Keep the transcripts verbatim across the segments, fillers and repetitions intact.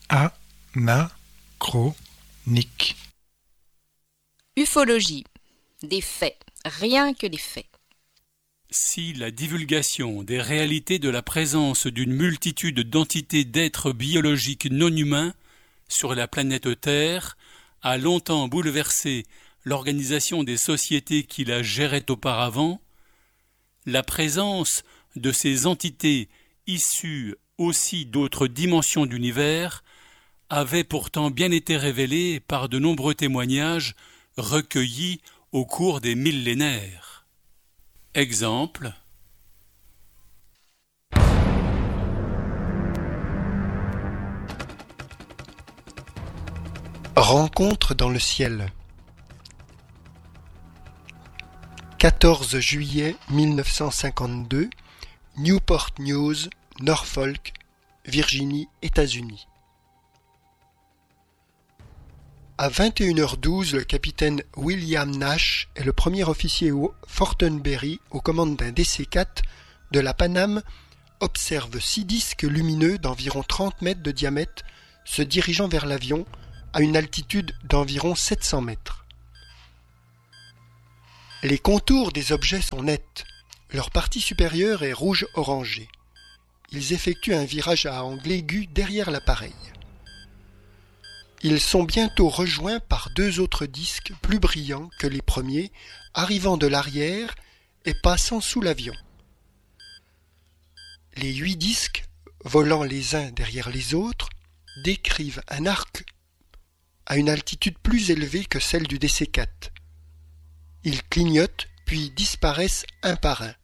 Anachronique. Ufologie. Des faits, rien que des faits. Si la divulgation des réalités de la présence d'une multitude d'entités d'êtres biologiques non humains sur la planète Terre a longtemps bouleversé l'organisation des sociétés qui la géraient auparavant, la présence de ces entités issues aussi d'autres dimensions d'univers avait pourtant bien été révélée par de nombreux témoignages recueillis au cours des millénaires. Exemple. Rencontre dans le ciel. quatorze juillet mille neuf cent cinquante-deux, Newport News, Norfolk, Virginie, États-Unis. À vingt et une heures douze, le capitaine William Nash est le premier officier au Fortenberry aux commandes d'un D C quatre de la Paname observe six disques lumineux d'environ trente mètres de diamètre se dirigeant vers l'avion à une altitude d'environ sept cents mètres. Les contours des objets sont nets. Leur partie supérieure est rouge-orangé. Ils effectuent un virage à angle aigu derrière l'appareil. Ils sont bientôt rejoints par deux autres disques plus brillants que les premiers, arrivant de l'arrière et passant sous l'avion. Les huit disques, volant les uns derrière les autres, décrivent un arc à une altitude plus élevée que celle du D C quatre. Ils clignotent puis disparaissent un par un.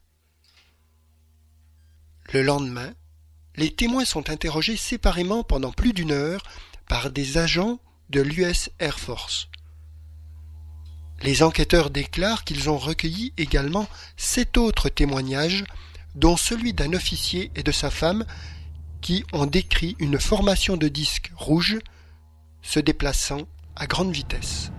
Le lendemain, les témoins sont interrogés séparément pendant plus d'une heure par des agents de l'U S Air Force. Les enquêteurs déclarent qu'ils ont recueilli également sept autres témoignages, dont celui d'un officier et de sa femme qui ont décrit une formation de disques rouges se déplaçant à grande vitesse.